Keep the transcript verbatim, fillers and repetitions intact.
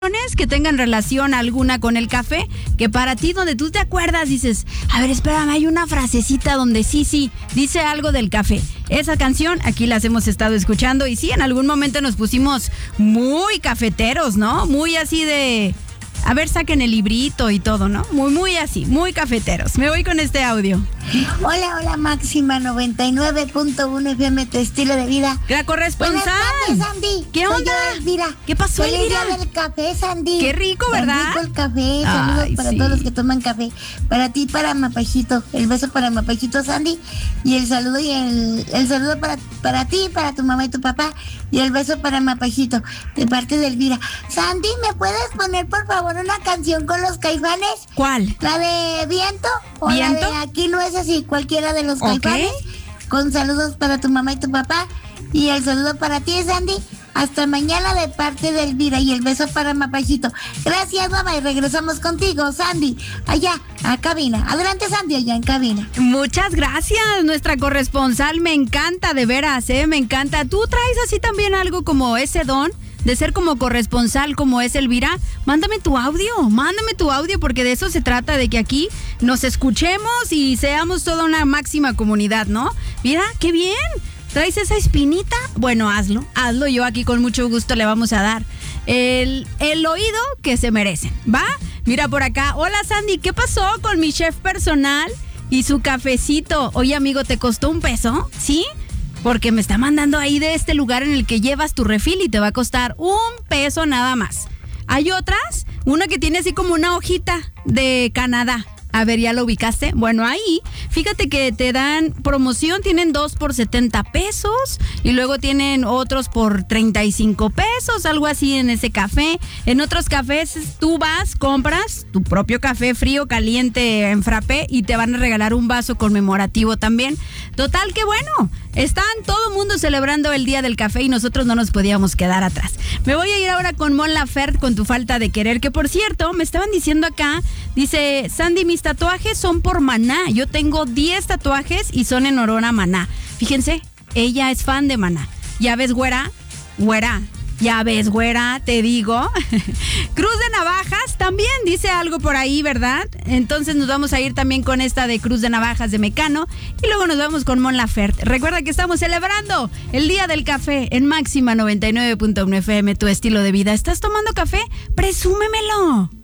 que tengan relación alguna con el café, que para ti donde tú te acuerdas dices, a ver, espérame, hay una frasecita donde sí, sí, dice algo del café. Esa canción aquí las hemos estado escuchando y sí, en algún momento nos pusimos muy cafeteros, ¿no? Muy así de, a ver, saquen el librito y todo, ¿no? Muy, muy así, muy cafeteros. Me voy con este audio. Hola, hola, Máxima noventa y nueve punto uno F M, tu estilo de vida. La corresponsal. Buenas tardes, Sandy. ¿Qué Soy onda? yo, Elvira. ¿Qué pasó, Feliz Elvira? día del café, Sandy. Qué rico, ¿verdad? Tan rico el café. Saludos Ay, para sí. todos los que toman café. Para ti, para Mapachito. El beso para Mapachito, Sandy. Y el saludo y el, el saludo para, para ti, para tu mamá y tu papá. Y el beso para Mapachito, de parte de Elvira. Sandy, ¿me puedes poner, por favor, una canción con los Caifanes? ¿Cuál? ¿La de Viento? ¿O ¿Viento? la de Aquí no es así? Cualquiera de los Ok. Caifanes. Con saludos para tu mamá y tu papá. Y el saludo para ti, Sandy. Hasta mañana de parte de Elvira. Y el beso para Mapachito. Gracias, mamá. Y regresamos contigo, Sandy. Allá, a cabina. Adelante, Sandy, allá en cabina. Muchas gracias, nuestra corresponsal. Me encanta, de veras, ¿eh? Me encanta. ¿Tú traes así también algo como ese don de ser como corresponsal como es Elvira? Mándame tu audio, mándame tu audio, porque de eso se trata, de que aquí nos escuchemos y seamos toda una máxima comunidad, ¿no? Mira, qué bien. ¿Traes esa espinita? Bueno, hazlo, hazlo. Yo aquí con mucho gusto le vamos a dar el, el oído que se merecen, ¿va? Mira por acá. Hola, Sandy, ¿qué pasó con mi chef personal y su cafecito? Oye, amigo, ¿te costó un peso? ¿Sí? Porque me está mandando ahí de este lugar en el que llevas tu refil y te va a costar un peso nada más. Hay otras, una que tiene así como una hojita de Canadá. A ver, ¿ya lo ubicaste? Bueno, ahí, fíjate que te dan promoción, tienen dos por setenta pesos y luego tienen otros por treinta y cinco pesos, algo así en ese café. En otros cafés tú vas, compras tu propio café frío, caliente en frappé y te van a regalar un vaso conmemorativo también. Total, que bueno, están todo el mundo celebrando el Día del Café y nosotros no nos podíamos quedar atrás. Me voy a ir ahora con Mon Laferte con Tu Falta de Querer, que por cierto, me estaban diciendo acá, dice, Sandy, mis tatuajes son por Maná. Yo tengo diez tatuajes y son en honor a Maná. Fíjense, ella es fan de Maná. ¿Ya ves, güera? Güera. Ya ves, güera, te digo. Cruz de Navajas también dice algo por ahí, ¿verdad? Entonces nos vamos a ir también con esta de Cruz de Navajas de Mecano y luego nos vamos con Mon Laferte. Recuerda que estamos celebrando el Día del Café en Máxima noventa y nueve punto uno F M, tu estilo de vida. ¿Estás tomando café? ¡Presúmemelo!